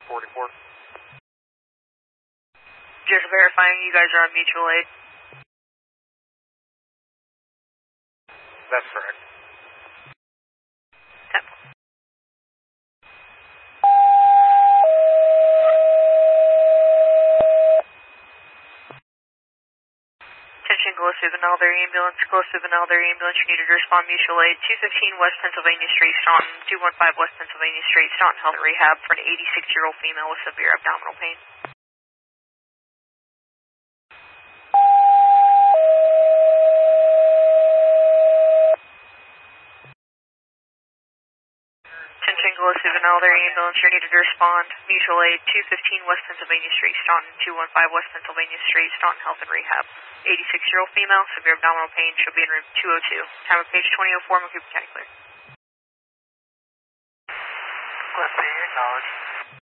44. Just verifying you guys are on mutual aid. That's correct. 10. Attention, Gillespie Vinalder Ambulance. Gillespie Vinalder Ambulance, you needed to respond mutual aid. 215 West Pennsylvania Street, Staunton. 215 West Pennsylvania Street, Staunton Health Rehab for an 86-year-old female with severe abdominal pain. Attention, Gillespie Vinalder Ambulance, you needed to respond mutual aid. 215 West Pennsylvania Street, Staunton. 215 West Pennsylvania Street, Staunton Health and Rehab. 86-year-old female, severe abdominal pain, she'll be in room 202. Time of page 2004, McCooper County clear. Gillespie, acknowledge.